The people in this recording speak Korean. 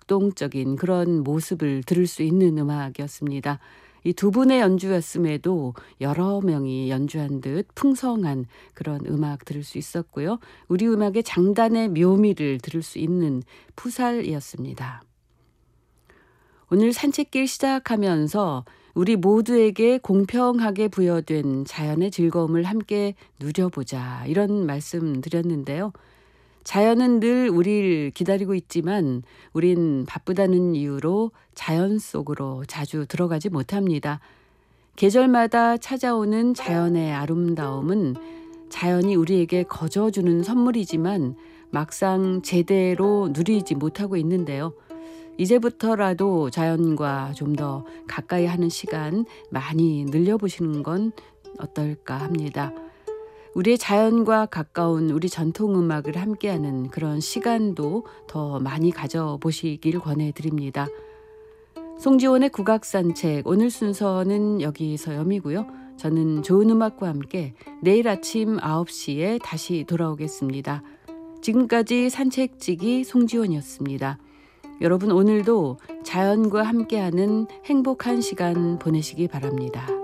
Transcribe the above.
역동적인 그런 모습을 들을 수 있는 음악이었습니다. 이 두 분의 연주였음에도 여러 명이 연주한 듯 풍성한 그런 음악 들을 수 있었고요. 우리 음악의 장단의 묘미를 들을 수 있는 푸살이었습니다. 오늘 산책길 시작하면서 우리 모두에게 공평하게 부여된 자연의 즐거움을 함께 누려보자 이런 말씀 드렸는데요. 자연은 늘 우리를 기다리고 있지만 우린 바쁘다는 이유로 자연 속으로 자주 들어가지 못합니다. 계절마다 찾아오는 자연의 아름다움은 자연이 우리에게 거저주는 선물이지만 막상 제대로 누리지 못하고 있는데요. 이제부터라도 자연과 좀 더 가까이 하는 시간 많이 늘려보시는 건 어떨까 합니다. 우리의 자연과 가까운 우리 전통음악을 함께하는 그런 시간도 더 많이 가져보시길 권해드립니다. 송지원의 국악산책 오늘 순서는 여기서 여미고요. 저는 좋은 음악과 함께 내일 아침 9시에 다시 돌아오겠습니다. 지금까지 산책지기 송지원이었습니다. 여러분 오늘도 자연과 함께하는 행복한 시간 보내시기 바랍니다.